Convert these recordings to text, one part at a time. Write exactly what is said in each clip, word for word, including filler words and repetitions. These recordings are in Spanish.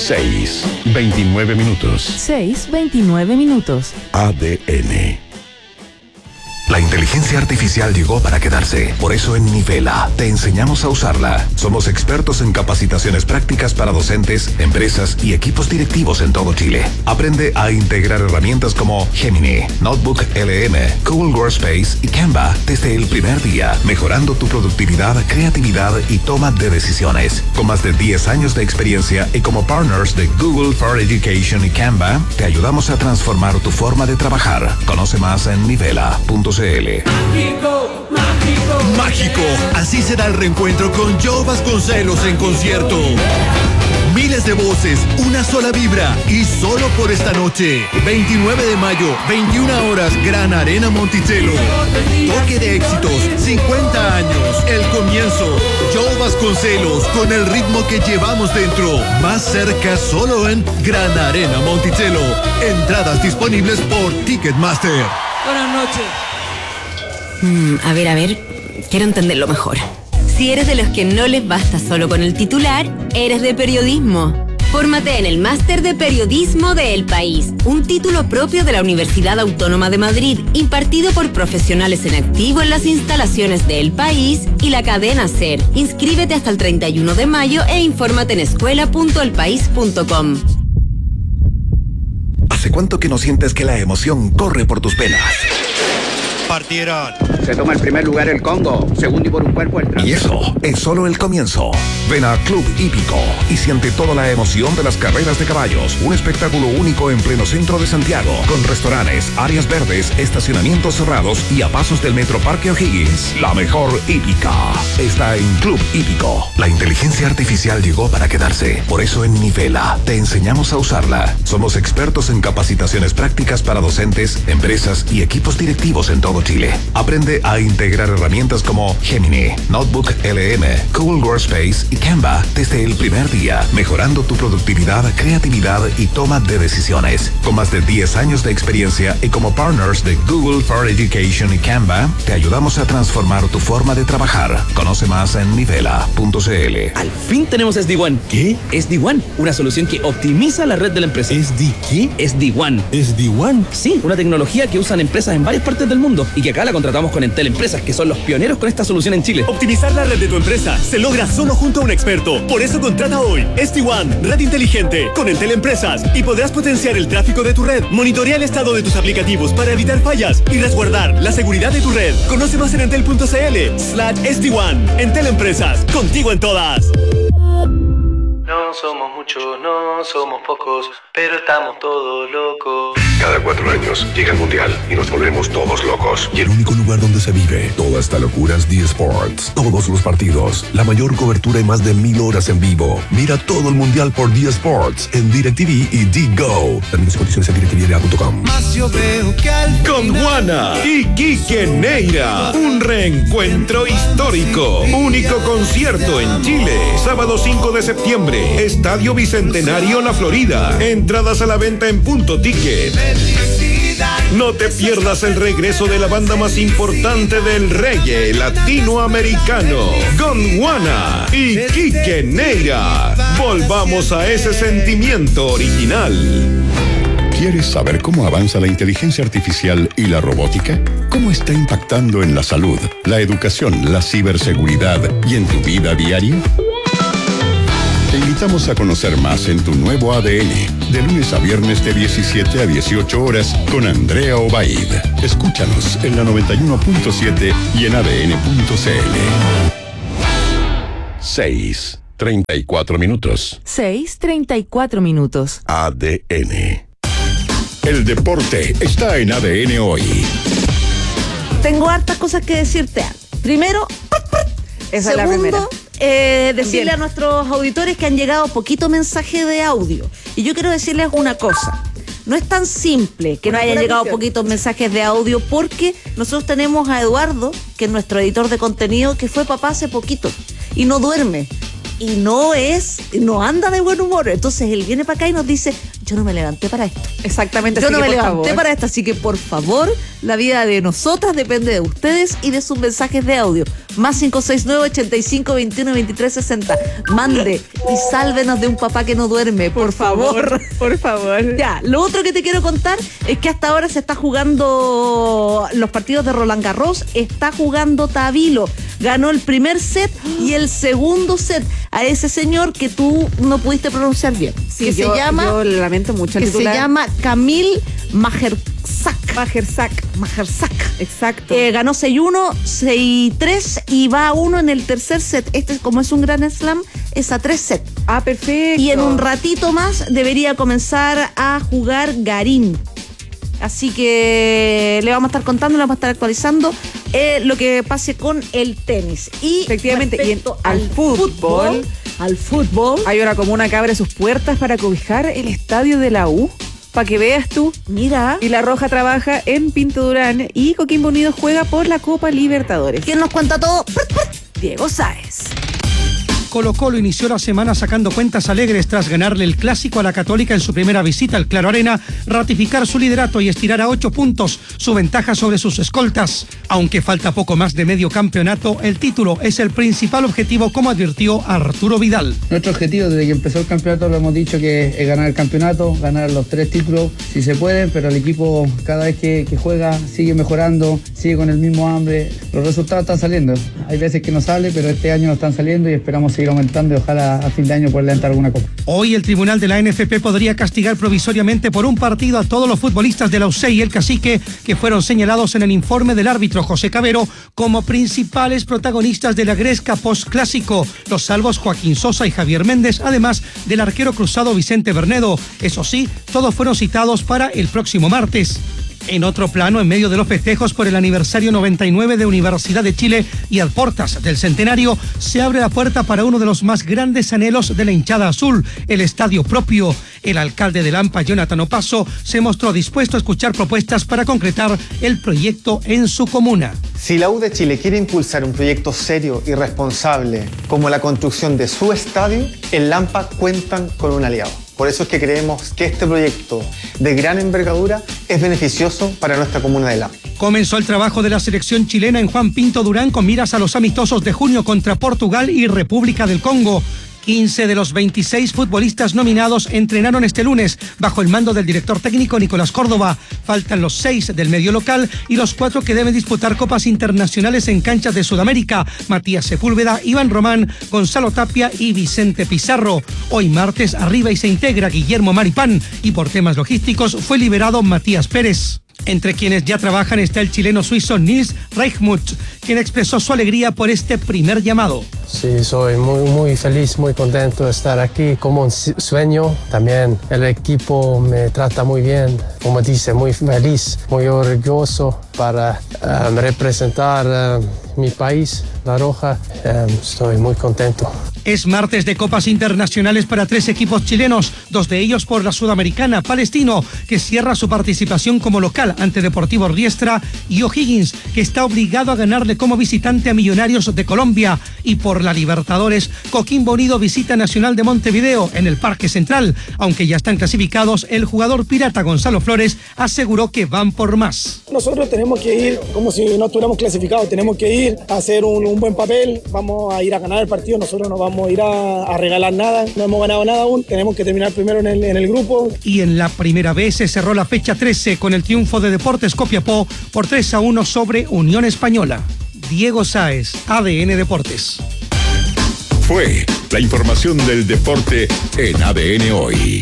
seis, veintinueve minutos. seis, veintinueve minutos. A D N. La inteligencia artificial llegó para quedarse. Por eso en Nivela te enseñamos a usarla. Somos expertos en capacitaciones prácticas para docentes, empresas y equipos directivos en todo Chile. Aprende a integrar herramientas como Gemini, Notebook L M, Google Workspace y Canva desde el primer día, mejorando tu productividad, creatividad y toma de decisiones. Con más de diez años de experiencia y como partners de Google for Education y Canva, te ayudamos a transformar tu forma de trabajar. Conoce más en nivela punto c l. Mágico, mágico, mágico. Así será el reencuentro con Joe Vasconcelos en concierto. Miles de voces, una sola vibra y solo por esta noche. veintinueve de mayo, veintiuna horas, Gran Arena Monticello. Toque de éxitos, cincuenta años, el comienzo. Joe Vasconcelos con el ritmo que llevamos dentro. Más cerca solo en Gran Arena Monticello. Entradas disponibles por Ticketmaster. Buenas noches. Mm, a ver, a ver, quiero entenderlo mejor. Si eres de los que no les basta solo con el titular, eres de periodismo. Fórmate en el Máster de Periodismo de El País, un título propio de la Universidad Autónoma de Madrid, impartido por profesionales en activo en las instalaciones de El País y la cadena SER. Inscríbete hasta el treinta y uno de mayo e infórmate en escuela punto el país punto com. ¿Hace cuánto que no sientes que la emoción corre por tus venas? Partieron. Se toma el primer lugar el Congo, segundo y por un cuerpo el Trump. Y eso es solo el comienzo. Ven a Club Hípico y siente toda la emoción de las carreras de caballos. Un espectáculo único en pleno centro de Santiago, con restaurantes, áreas verdes, estacionamientos cerrados y a pasos del Metro Parque O'Higgins. La mejor hípica está en Club Hípico. La inteligencia artificial llegó para quedarse. Por eso en Nivela te enseñamos a usarla. Somos expertos en capacitaciones prácticas para docentes, empresas y equipos directivos en todo Chile. Aprende a integrar herramientas como Gemini, Notebook L M, Google Workspace y Canva desde el primer día, mejorando tu productividad, creatividad y toma de decisiones. Con más de diez años de experiencia y como partners de Google for Education y Canva, te ayudamos a transformar tu forma de trabajar. Conoce más en nivela punto c l. Al fin tenemos S D One. ¿Qué? S D One, una solución que optimiza la red de la empresa. ¿S D qué? S D One. ¿S D One? Sí, una tecnología que usan empresas en varias partes del mundo y que acá la contratamos con Entel Empresas, que son los pioneros con esta solución en Chile. Optimizar la red de tu empresa se logra solo junto a un experto. Por eso contrata hoy S D One, red inteligente, con Entel Empresas y podrás potenciar el tráfico de tu red, monitorear el estado de tus aplicativos para evitar fallas y resguardar la seguridad de tu red. Conoce más en entel punto c l slash S D One. Entel Empresas, contigo en todas. No somos muchos, no somos pocos, pero estamos todos locos. Cada cuatro años llega el Mundial y nos volvemos todos locos. Y el único lugar donde se vive toda esta locura es D Sports. Todos los partidos, la mayor cobertura y más de mil horas en vivo. Mira todo el Mundial por D Sports en DirecTV y D-Go. Términos y condiciones en direct t v punto com. Con Juana y Quique Neira, un reencuentro histórico. Único concierto en Chile. Sábado cinco de septiembre. Estadio Bicentenario La Florida. Entradas a la venta en Punto Ticket. No te pierdas el regreso de la banda más importante del reggae latinoamericano, Gondwana y Quique Neira. Volvamos a ese sentimiento original. ¿Quieres saber cómo avanza la inteligencia artificial y la robótica? ¿Cómo está impactando en la salud, la educación, la ciberseguridad y en tu vida diaria? Te invitamos a conocer más en tu nuevo A D N, de lunes a viernes de diecisiete a dieciocho horas con Andrea Obaid. Escúchanos en la noventa y uno punto siete y en a d n punto c l. seis, treinta y cuatro minutos. seis, treinta y cuatro minutos. A D N. El deporte está en A D N hoy. Tengo hartas cosas que decirte. Primero, esa segundo, es la primera. Eh, decirle Bien. a nuestros auditores que han llegado poquito mensaje de audio. Y yo quiero decirles una cosa. No es tan simple que no hayan llegado poquitos mensajes de audio porque nosotros tenemos a Eduardo, que es nuestro editor de contenido, que fue papá hace poquito y no duerme. y no es, no anda de buen humor. Entonces él viene para acá y nos dice, yo no me levanté para esto. Exactamente. Yo no que, me levanté favor. para esto, así que por favor, la vida de nosotras depende de ustedes y de sus mensajes de audio. Más cinco seis nueve, ochenta y cinco, veintiuno, veintitrés, sesenta. Mande y sálvenos de un papá que no duerme, por, por favor. favor. Por favor. Ya, lo otro que te quiero contar es que hasta ahora se está jugando los partidos de Roland Garros, está jugando Tabilo. Ganó el primer set y el segundo set a ese señor que tú no pudiste pronunciar bien. Sí, que yo, se llama, yo lamento mucho el que titular. se llama Camille Majersak. Majersak. Majersak. Exacto. Eh, ganó seis uno, seis tres y va a uno en el tercer set. Este, como es un Grand Slam, es a tres sets. Ah, perfecto. Y en un ratito más debería comenzar a jugar Garín. Así que le vamos a estar contando, le vamos a estar actualizando eh, lo que pase con el tenis. Y efectivamente, y en, al, al fútbol, fútbol, al fútbol, hay una comuna que abre sus puertas para cobijar el estadio de la U. Para que veas tú. Mira. Y la Roja trabaja en Pinto Durán y Coquimbo Unido juega por la Copa Libertadores. ¿Quién nos cuenta todo? Diego Sáez. Colo-Colo inició la semana sacando cuentas alegres tras ganarle el clásico a la Católica en su primera visita al Claro Arena, ratificar su liderato y estirar a ocho puntos su ventaja sobre sus escoltas. Aunque falta poco más de medio campeonato, el título es el principal objetivo, como advirtió Arturo Vidal. Nuestro objetivo desde que empezó el campeonato lo hemos dicho que es ganar el campeonato, ganar los tres títulos si se puede, pero el equipo cada vez que, que juega sigue mejorando, sigue con el mismo hambre. Los resultados están saliendo. Hay veces que no sale, pero este año no están saliendo y esperamos seguir aumentando y ojalá a fin de año poder levantar alguna copa. Hoy el tribunal de la N F P podría castigar provisoriamente por un partido a todos los futbolistas de la U C E y el Cacique que fueron señalados en el informe del árbitro José Cabero como principales protagonistas de la gresca post-clásico, los salvos Joaquín Sosa y Javier Méndez, además del arquero cruzado Vicente Bernedo. Eso sí, todos fueron citados para el próximo martes. En otro plano, en medio de los festejos por el aniversario noventa y nueve de Universidad de Chile y a puertas del centenario, se abre la puerta para uno de los más grandes anhelos de la hinchada azul, el estadio propio. El alcalde de Lampa, Jonathan Opaso, se mostró dispuesto a escuchar propuestas para concretar el proyecto en su comuna. Si la U de Chile quiere impulsar un proyecto serio y responsable como la construcción de su estadio, en Lampa cuentan con un aliado. Por eso es que creemos que este proyecto de gran envergadura es beneficioso para nuestra comuna de Lampa. Comenzó el trabajo de la selección chilena en Juan Pinto Durán con miras a los amistosos de junio contra Portugal y República del Congo. quince de los veintiséis futbolistas nominados entrenaron este lunes bajo el mando del director técnico Nicolás Córdoba. Faltan los seis del medio local y los cuatro que deben disputar copas internacionales en canchas de Sudamérica: Matías Sepúlveda, Iván Román, Gonzalo Tapia y Vicente Pizarro. Hoy martes arriba y se integra Guillermo Maripán y por temas logísticos fue liberado Matías Pérez. Entre quienes ya trabajan está el chileno suizo Nils Reichmuth, quien expresó su alegría por este primer llamado. Sí, soy muy, muy feliz, muy contento de estar aquí como un sueño. También el equipo me trata muy bien, como dice, muy feliz, muy orgulloso para um, representar um, mi país, La Roja. Um, estoy muy contento. Es martes de copas internacionales para tres equipos chilenos, dos de ellos por la Sudamericana. Palestino, que cierra su participación como local ante Deportivo Riestra, y O'Higgins, que está obligado a ganarle como visitante a Millonarios de Colombia. Y por la Libertadores, Coquimbo Unido visita Nacional de Montevideo en el Parque Central. Aunque ya están clasificados, el jugador pirata Gonzalo Flores aseguró que van por más. Nosotros tenemos que ir como si no estuviéramos clasificados, tenemos que ir a hacer un, un buen papel, vamos a ir a ganar el partido, nosotros no vamos a ir a, a regalar nada, no hemos ganado nada aún, tenemos que terminar primero en el, en el grupo. Y en la primera vez se cerró la fecha trece con el triunfo de Deportes Copiapó por tres a uno sobre Unión Española. Diego Sáez, A D N Deportes. Fue la información del deporte en A D N Hoy.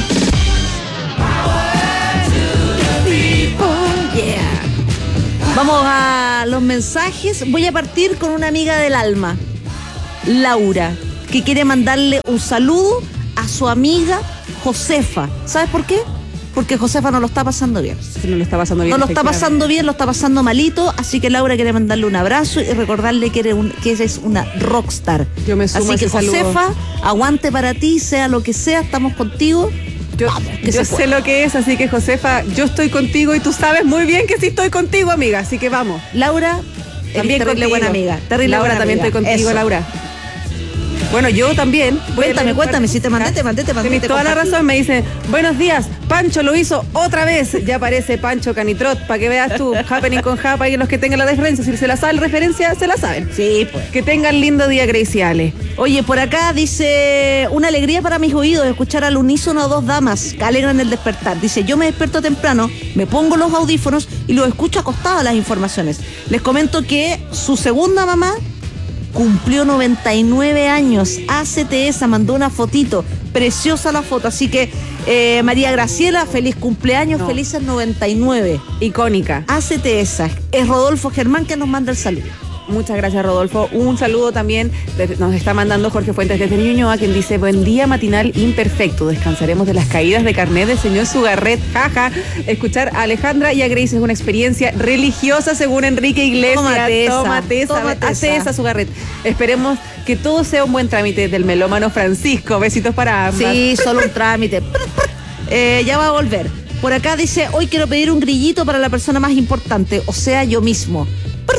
Vamos a los mensajes. Voy a partir con una amiga del alma, Laura, que quiere mandarle un saludo a su amiga Josefa. ¿Sabes por qué? Porque Josefa no lo está pasando bien. Sí, no lo está pasando bien. No lo está pasando bien, lo está pasando malito. Así que Laura quiere mandarle un abrazo y recordarle que, eres un, que eres una rockstar. Yo me sumo así a que ese Josefa, saludo. aguante para ti, sea lo que sea, estamos contigo. Yo, Vamos, yo sé lo que es, así que Josefa, yo estoy contigo y tú sabes muy bien que sí estoy contigo, amiga. Así que vamos. Laura, también terrible contigo. buena amiga. Terrible Laura, buena también amiga. estoy contigo, Eso. Laura. Bueno, yo también. Cuéntame, cuéntame, si te mandé, te mandé, te mandé. Tienes toda la razón, me dice, buenos días, Pancho lo hizo otra vez. Ya aparece Pancho Canitrot, para que veas tú, Happening con Japa y los que tengan la referencia. Si se la sabe la referencia, se la saben. Sí, pues. Que tengan lindo día, Gracie Ale. Oye, por acá dice, una alegría para mis oídos escuchar al unísono a dos damas que alegran el despertar. Dice, yo me despierto temprano, me pongo los audífonos y los escucho acostadas las informaciones. Les comento que su segunda mamá cumplió noventa y nueve años. A C T esa mandó una fotito, preciosa la foto. Así que, eh, María Graciela, feliz cumpleaños, no. Felices noventa y nueve. Icónica. A C T esa. Es Rodolfo Germán que nos manda el saludo. Muchas gracias, Rodolfo. Un saludo también nos está mandando Jorge Fuentes desde Ñuñoa, quien dice, buen día matinal imperfecto. Descansaremos de las caídas de carnet del señor Sugarret. Jaja. Escuchar a Alejandra y a Grace es una experiencia religiosa, según Enrique Iglesias. Tómate esa. Tómate esa. Tómate Hace esa. esa, Sugarret. Esperemos que todo sea un buen trámite del melómano Francisco. Besitos para ambas. Sí, solo un trámite. Eh, ya va a volver. Por acá dice, hoy quiero pedir un grillito para la persona más importante, o sea, yo mismo.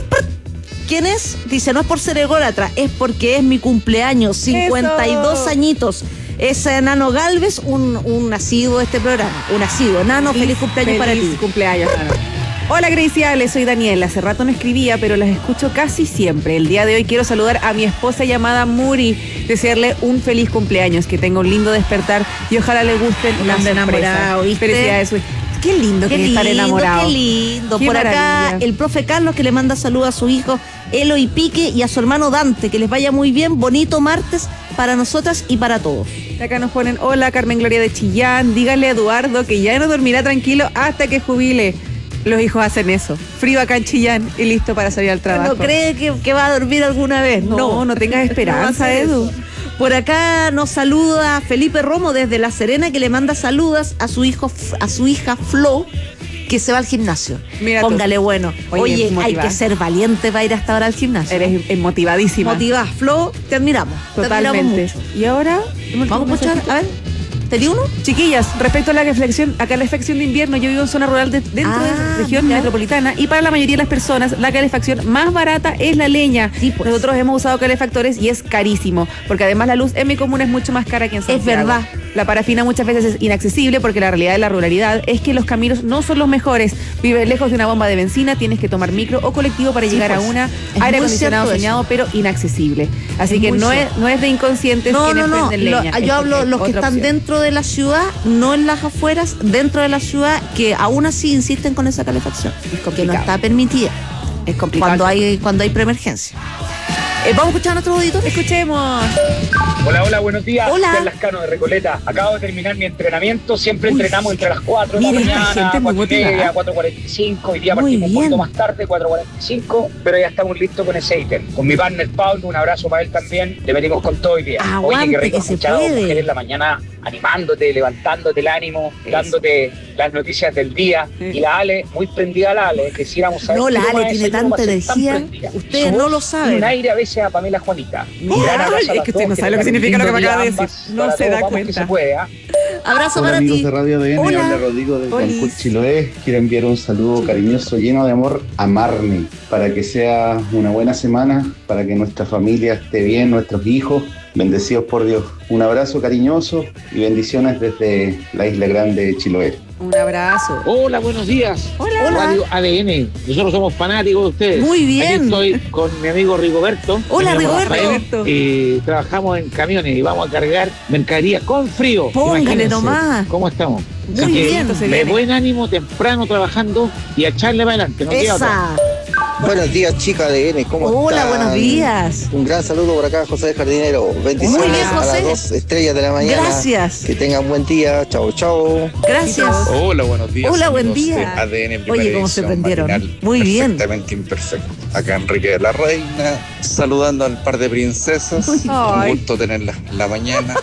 ¿Quién es? Dice, no es por ser ególatra, es porque es mi cumpleaños, cincuenta y dos ¡Eso! Añitos. Es eh, Nano Galvez, un, un nacido de este programa, un nacido. Nano, feliz, feliz cumpleaños feliz para ti. Feliz cumpleaños, Nano. Hola, Gracie Ale, soy Daniela. Hace rato no escribía, pero las escucho casi siempre. El día de hoy quiero saludar a mi esposa llamada Muri, desearle un feliz cumpleaños, que tenga un lindo despertar y ojalá le gusten las sorpresas. Enamorado, ¿viste? Felicidades. Qué lindo qué que lindo, estar enamorado. Qué lindo. Qué Por maravilla. acá el profe Carlos que le manda saludos a su hijo Elo y Pique y a su hermano Dante. Que les vaya muy bien. Bonito martes para nosotras y para todos. Acá nos ponen, hola Carmen Gloria de Chillán, dígale a Eduardo que ya no dormirá tranquilo hasta que jubile. Los hijos hacen eso. Frío acá en Chillán y listo para salir al trabajo. ¿No cree que, que va a dormir alguna vez? No, no, no tengas esperanza, no Edu. Eso. Por acá nos saluda Felipe Romo desde La Serena, que le manda saludos a su hijo, a su hija Flo, que se va al gimnasio. Mira Póngale tú. Bueno. Oye, Oye hay que ser valiente para ir hasta ahora al gimnasio. Eres motivadísima. Motivada. Flo, te admiramos. Totalmente. Te admiramos mucho. Y ahora, vamos a escuchar, a ver. ¿Tenía uno? Chiquillas, respecto a la reflexión, a la calefacción de invierno, yo vivo en zona rural de, dentro ah, de la región ya. metropolitana y para la mayoría de las personas la calefacción más barata es la leña. Sí, pues. Nosotros hemos usado calefactores y es carísimo, porque además la luz en mi comuna es mucho más cara que en Santiago. Es verdad. La parafina muchas veces es inaccesible porque la realidad de la ruralidad es que los caminos no son los mejores. Vives lejos de una bomba de benzina, tienes que tomar micro o colectivo para sí, llegar pues. a una es aire acondicionado soñado, pero inaccesible. Así es que no es, no es de inconscientes no, quienes no, no. prenden leña. Lo, yo hablo los que están opción. dentro de la ciudad, no en las afueras, dentro de la ciudad, que aún así insisten con esa calefacción. Es complicado. Que no está permitida. Es complicado. Cuando hay, cuando hay preemergencia. Eh, ¿Vamos a escuchar a nuestros auditos? Escuchemos. Hola, hola, buenos días. Hola. Soy Lascano de Recoleta. Acabo de terminar mi entrenamiento. Siempre Uy. entrenamos entre las cuatro de la mañana, cuatro y media, cuatro cuarenta y cinco. Hoy día Muy partimos bien. un poquito más tarde, cuatro cuarenta y cinco. Pero ya estamos listos con ese ítem. Con mi partner Pablo, un abrazo para él también. Le metimos con todo hoy día. Aguante, Oye, qué rico que se escuchar a dos puede. mujeres en la mañana animándote, levantándote el ánimo, Eso. dándote las noticias del día. Sí. Y la Ale, muy prendida la Ale, quisiéramos saber. No, la Ale tiene tanta energía. Ustedes no lo saben. Un aire a veces a Pamela Juanita. Mira, es que usted no sabe lo que significa lo que me acaba de decir. No se da cuenta. Se puede, ¿eh? Abrazo Hola, para amigos ti. de Radio A D N, Hola. habla Rodrigo de Cancún, Chiloé. Quiero enviar un saludo cariñoso, lleno de amor a Marnie, para que sea una buena semana, para que nuestra familia esté bien, nuestros hijos, bendecidos por Dios. Un abrazo cariñoso y bendiciones desde la Isla Grande de Chiloé. Un abrazo. Hola, buenos días. Hola. Radio A D N. Nosotros somos fanáticos de ustedes. Muy bien. Aquí estoy con mi amigo Rigoberto. Hola, mi amigo Rigoberto. Rafael, y trabajamos en camiones y vamos a cargar mercadería con frío. Póngale Imagínense nomás. ¿Cómo estamos? Muy Así bien. que, de buen ánimo, temprano trabajando y a echarle para adelante. No queda otra. Esa. Buenos días, chicas de N, ¿cómo Hola, están? buenos días. Un gran saludo por acá, José de Jardinero. Bendiciones Muy bien, a José. las dos estrellas de la mañana. Gracias. Que tengan buen día. Chao, chao. Gracias. Hola, buenos días. Hola, buen amigos día. de A D N, Oye, cómo se prendieron. Muy bien. Perfectamente imperfecto. Acá Enrique de la Reina, saludando al par de princesas. Ay. Un gusto tenerlas en la mañana.